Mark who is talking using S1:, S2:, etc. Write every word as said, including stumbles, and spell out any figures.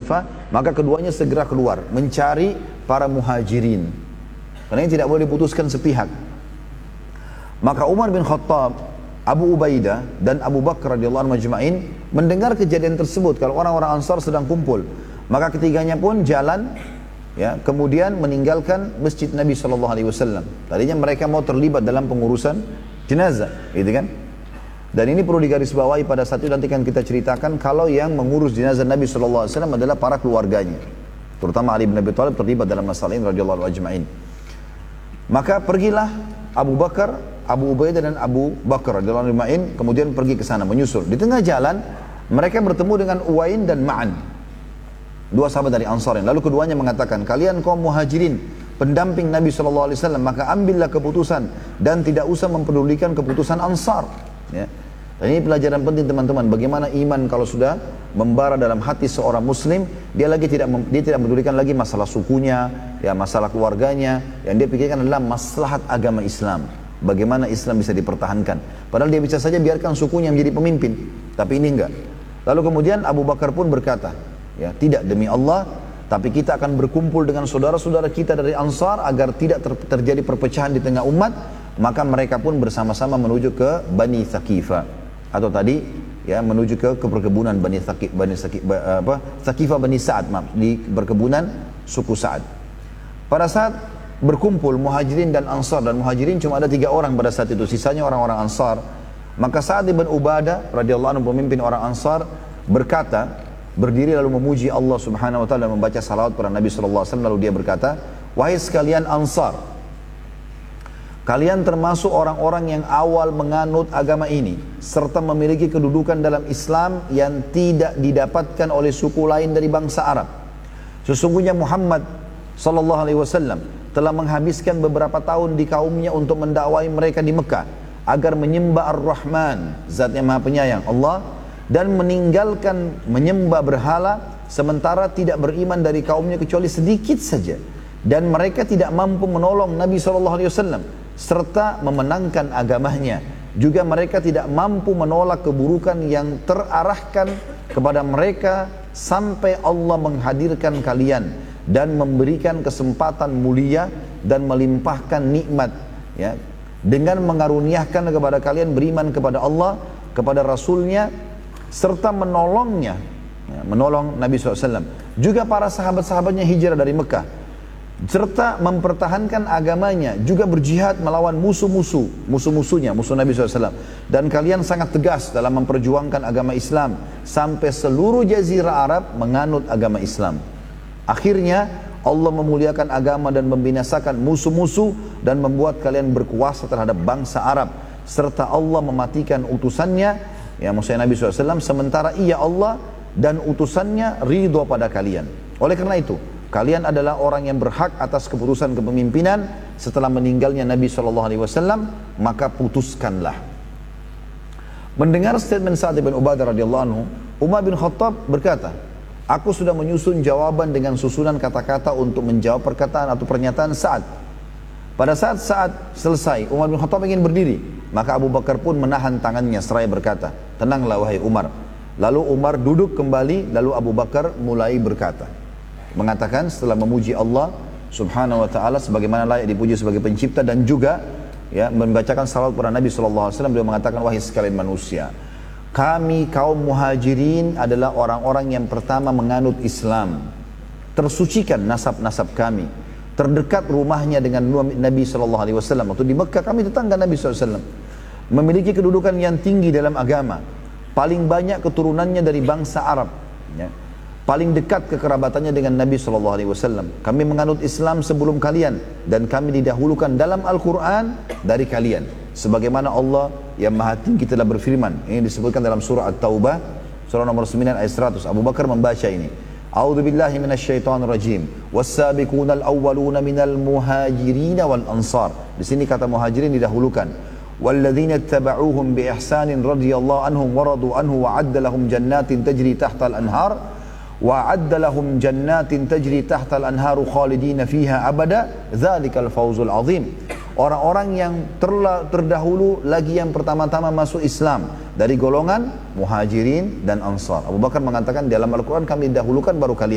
S1: Thaqifah, maka keduanya segera keluar mencari para muhajirin. Karena ini tidak boleh diputuskan sepihak. Maka Umar bin Khattab, Abu Ubaidah dan Abu Bakar radhiyallahu anhu majma'in mendengar kejadian tersebut kalau orang-orang Ansar sedang kumpul. Maka ketiganya pun jalan, ya, kemudian meninggalkan masjid Nabi shallallahu alaihi wasallam. Tadinya mereka mau terlibat dalam pengurusan jenazah, gitu kan? Dan ini perlu digarisbawahi pada saat itu nanti kan kita ceritakan kalau yang mengurus jenazah Nabi shallallahu alaihi wasallam adalah para keluarganya, terutama Ali bin Abi Thalib terlibat dalam masalah ini radhiyallahu anhu ajma'in. Maka pergilah Abu Bakar, Abu Ubaidah dan Abu Bakar radhiyallahu anhu ajma'in kemudian pergi ke sana menyusul. Di tengah jalan mereka bertemu dengan Uwain dan Ma'an, dua sahabat dari Ansar. Lalu keduanya mengatakan, kalian kaum muhajirin, pendamping Nabi shallallahu alaihi wasallam, maka ambillah keputusan dan tidak usah mempedulikan keputusan Ansar. Ya. Dan ini pelajaran penting teman-teman, bagaimana iman kalau sudah membara dalam hati seorang muslim, dia lagi tidak dia tidak memedulikan lagi masalah sukunya, ya, masalah keluarganya, yang dia pikirkan adalah maslahat agama Islam. Bagaimana Islam bisa dipertahankan. Padahal dia bisa saja biarkan sukunya menjadi pemimpin, tapi ini enggak. Lalu kemudian Abu Bakar pun berkata, ya, tidak, demi Allah, tapi kita akan berkumpul dengan saudara-saudara kita dari Ansar agar tidak ter terjadi perpecahan di tengah umat. Maka mereka pun bersama-sama menuju ke Bani Thaqifah, atau tadi, ya, menuju ke, ke perkebunan Bani Thaqifah, Bani Thaqifah, apa, Thaqifah Bani Sa'ad, maaf, di perkebunan suku Sa'ad. Pada saat berkumpul Muhajirin dan Ansar, dan Muhajirin cuma ada tiga orang pada saat itu, sisanya orang-orang Ansar. Maka Sa'ad bin Ubadah radhiyallahu anhu, pemimpin orang Ansar, berkata, berdiri lalu memuji Allah subhanahu wa ta'ala dan membaca salawat pada Nabi sallallahu alaihi wasallam. Lalu dia berkata, wahai sekalian Ansar, kalian termasuk orang-orang yang awal menganut agama ini serta memiliki kedudukan dalam Islam yang tidak didapatkan oleh suku lain dari bangsa Arab. Sesungguhnya Muhammad sallallahu alaihi wasallam telah menghabiskan beberapa tahun di kaumnya untuk mendakwai mereka di Mekah agar menyembah Ar-Rahman, Zat yang Maha Penyayang, Allah, dan meninggalkan menyembah berhala, sementara tidak beriman dari kaumnya kecuali sedikit saja, dan mereka tidak mampu menolong Nabi shallallahu alaihi wasallam serta memenangkan agamanya. Juga mereka tidak mampu menolak keburukan yang terarahkan kepada mereka sampai Allah menghadirkan kalian dan memberikan kesempatan mulia dan melimpahkan nikmat, ya, dengan mengaruniakan kepada kalian beriman kepada Allah, kepada Rasulnya, serta menolongnya, ya, menolong Nabi shallallahu alaihi wasallam. Juga para sahabat-sahabatnya hijrah dari Mekah serta mempertahankan agamanya, juga berjihad melawan musuh-musuh, musuh-musuhnya, musuh Nabi shallallahu alaihi wasallam. Dan kalian sangat tegas dalam memperjuangkan agama Islam sampai seluruh jazirah Arab menganut agama Islam. Akhirnya Allah memuliakan agama dan membinasakan musuh-musuh dan membuat kalian berkuasa terhadap bangsa Arab, serta Allah mematikan utusannya, ya, maksudnya Nabi shallallahu alaihi wasallam, sementara ia Allah dan utusannya ridho pada kalian. Oleh karena itu, kalian adalah orang yang berhak atas keputusan kepemimpinan setelah meninggalnya Nabi shallallahu alaihi wasallam, maka putuskanlah. Mendengar statement Sa'ad bin Ubadah radhiyallahu anhu, Umar bin Khattab berkata, aku sudah menyusun jawaban dengan susunan kata-kata untuk menjawab perkataan atau pernyataan Sa'ad. Pada saat Sa'ad selesai, Umar bin Khattab ingin berdiri, maka Abu Bakar pun menahan tangannya seraya berkata, tenanglah wahai Umar. Lalu Umar duduk kembali, lalu Abu Bakar mulai berkata, mengatakan setelah memuji Allah subhanahu wa ta'ala sebagaimana layak dipuji sebagai pencipta, dan juga, ya, membacakan salawat kepada Nabi shallallahu alaihi wasallam. Beliau mengatakan, wahai sekalian manusia, kami kaum muhajirin adalah orang-orang yang pertama menganut Islam, tersucikan nasab-nasab kami, terdekat rumahnya dengan Nabi shallallahu alaihi wasallam. Waktu di Mekah kami tetangga Nabi shallallahu alaihi wasallam, memiliki kedudukan yang tinggi dalam agama, paling banyak keturunannya dari bangsa Arab, ya, paling dekat kekerabatannya dengan Nabi shallallahu alaihi wasallam. Kami menganut Islam sebelum kalian, dan kami didahulukan dalam Al-Quran dari kalian, sebagaimana Allah yang Maha Tinggi telah berfirman. Ini disebutkan dalam surah At-Taubah, surah nomor sembilan ayat seratus. Abu Bakar membaca ini, A'udzu billahi minasyaitonir rajim, was-sabiqunal awwaluna minal muhajirin wal ansar. Di sini kata muhajirin didahulukan. Walladzina ittaba'uuhum bi ihsanin radhiyallahu anhum wa radu anhu wa 'adda lahum jannatin tajri tahtal anhar وَأَعَدَّ لَهُمْ جَنَّاتٍ تَجْرِي تَحْتَ الْأَنْهَارُ خَالِدِينَ فِيهَا أَبَدًا ذَلِكَ الْفَوْزُ الْعَظِيمُ. Orang-orang yang terdahulu lagi yang pertama-tama masuk Islam dari golongan muhajirin dan ansar. Abu Bakar mengatakan dalam Al-Quran kami dahulukan baru kalian.